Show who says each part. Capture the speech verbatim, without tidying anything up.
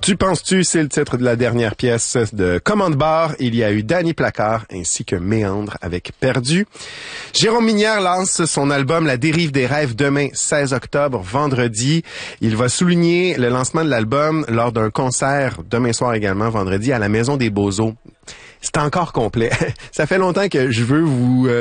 Speaker 1: Tu penses-tu, c'est le titre de la dernière pièce de Commande Bar. Il y a eu Danny Placard ainsi que Méandre avec Perdu. Jérôme Minière lance son album La dérive des rêves demain, seize octobre, vendredi. Il va souligner le lancement de l'album lors d'un concert demain soir également, vendredi, à la Maison des Beaux-Eaux. C'est encore complet. Ça fait longtemps que je veux vous... Euh,